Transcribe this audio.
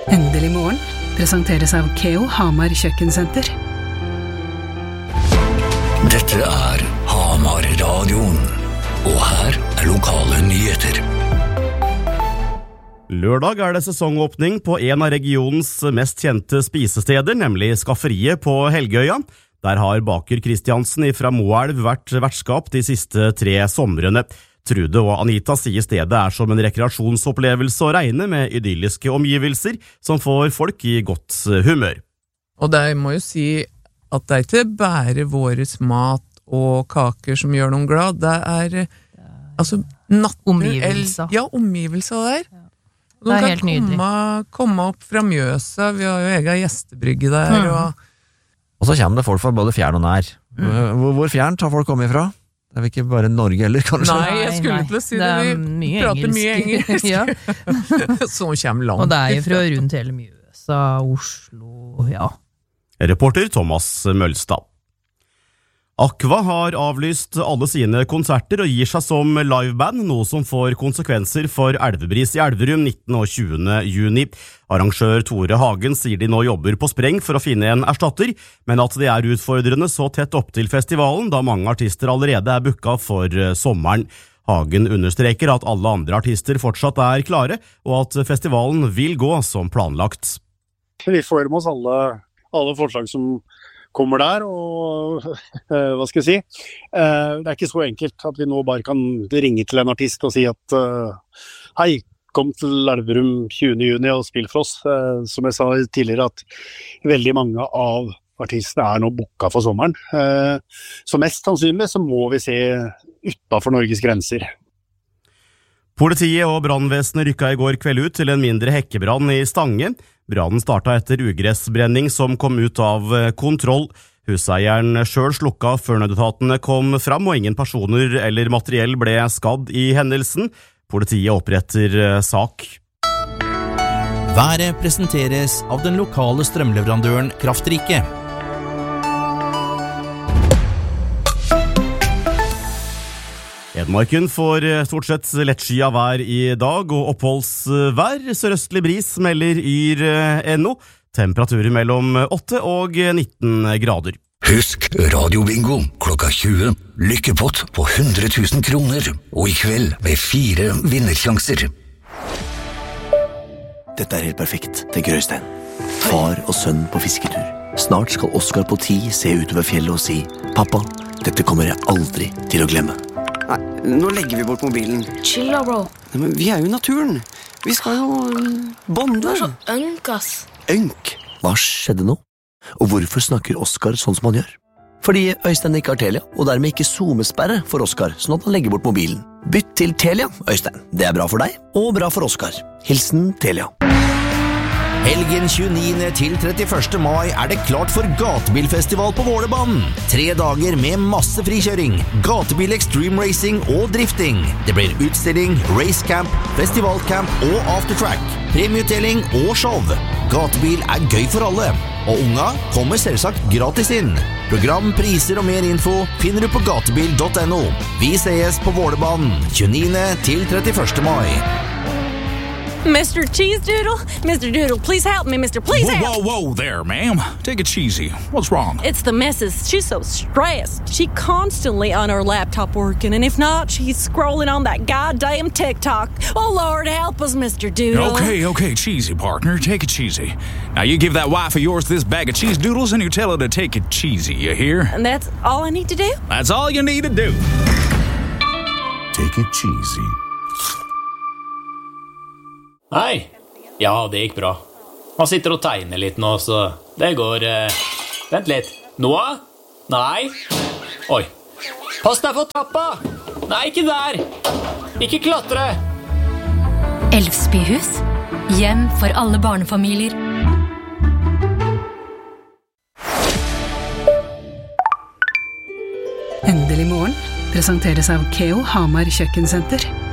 Endelig morgen presenteres av Keo Hamar Kjøkkensenter. Dette Hamar-radioen, og her lokale nyheter. Lørdag det sesongåpning på en av regionens mest kjente spisesteder, nemlig Skafferiet på Helgøya. Der har baker Kristiansen fra Moelv vært vertskap de siste 3 somrene. Trude og Anita sier stedet som en rekreasjonsopplevelse å regne med idylliske omgivelser som får folk i godt humør. Og det må jo si at det ikke bare våres mat og kaker som gjør noen glad, det altså omgivelser. Ja, omgivelser der. Det er helt nydelig. Komme opp fra Mjøsa, vi har jo egen gjestebrygge der. Og så kommer det folk fra både fjern og nær. Hvor fjern tar folk kommet ifra? Det vel ikke bare Norge heller, kanskje? Nei, jeg skulle til å si det. Vi prater mye engelsk. Ja. Så kommer langt. Og det jo fra rundt hele Mjøsa, Oslo, ja. Reporter Thomas Mølstad. Aqua har avlyst alle sine konserter og gir seg som liveband, noe som får konsekvenser for Elvebris i Elverum 19. og 20. juni. Arrangør Tore Hagen sier de nå jobber på spreng for å finne en erstatter, men at det utfordrende så tett opp til festivalen, da mange artister allerede booket for sommeren. Hagen understreker at alle andre artister fortsatt klare, og at festivalen vil gå som planlagt. Vi får med oss alle forslag som kommer der, og hva skal jeg si? Det ikke så enkelt at vi nå bare kan ringe til en artist og si at hei, kom til Elverum 20. juni og spill for oss. Som jeg sa tidligere, at veldig mange av artistene nå booket for sommeren. Så mest sannsynlig så må vi se utenfor Norges grenser. Politiet og brannvesenet rykket i går kveld ut til en mindre hekkebrann i Stange. Brannen startet etter ugressbrenning som kom ut av kontroll. Huseieren selv slukket før nødetatene kom fram, og ingen personer eller materiell ble skadd i hendelsen. Politiet oppretter sak. Været presenteres av den lokale strømleverandøren Kraftrike. Hedmarken får stort sett lettskyet vær i dag, og oppholdsvær. Sørøstlig bris melder Yr.no. Temperaturer mellom 8 og 19 grader. Husk radiobingo klokka 20. Lykkepott på 100 000 kroner, og i kveld med 4 vinnersjanser. Dette helt perfekt, tenker Øystein. Far og sønn på fisketur. Snart skal Oskar på 10 se utover fjellet og si: «Pappa, dette kommer jeg aldri til å glemme.» Nei, nå legger vi bort mobilen. Chill da, bro. Nei, men vi jo i naturen. Vi skal jo bonde. Du så ønk, ass. Ønk? Hva skjedde nå? Og hvorfor snakker Oskar sånn som han gjør? Fordi Øystein ikke har Telia, og dermed ikke zoomesperre for Oskar, sånn at han legger bort mobilen. Bytt til Telia, Øystein. Det bra for deg, og bra for Oskar. Hilsen Telia. Helgen 29. til 31. mai det klart for gatebilfestival på Vålebanen. 3 dager med masse frikjøring, gatebil extreme racing og drifting. Det blir utstilling, racecamp, festivalcamp og aftertrack, premieutdeling og show. Gatebil gøy for alle, og unga kommer selvsagt gratis inn. Program, priser og mer info finner du på gatebil.no. Vi ses på Vålebanen 29. til 31. mai. Mr. Cheese Doodle? Mr. Doodle, please help me, Mr. Please help! Whoa, there, ma'am. Take it cheesy. What's wrong? It's the missus. She's so stressed. She constantly on her laptop working, and if not, she's scrolling on that goddamn TikTok. Oh, Lord, help us, Mr. Doodle. Okay, cheesy, partner. Take it cheesy. Now, you give that wife of yours this bag of cheese doodles, and you tell her to take it cheesy, you hear? And that's all I need to do? That's all you need to do. Take it cheesy. Hei. Ja, det gikk bra. Han sitter og tegner litt nå, så det går... Vent litt. Noah? Nei. Oi. Pass deg for trappa! Nei, ikke der! Ikke klatre! Elvsbyhus. Hjem for alle barnefamilier. Endelig morgen presenteres av Keo Hamar Kjøkkensenter.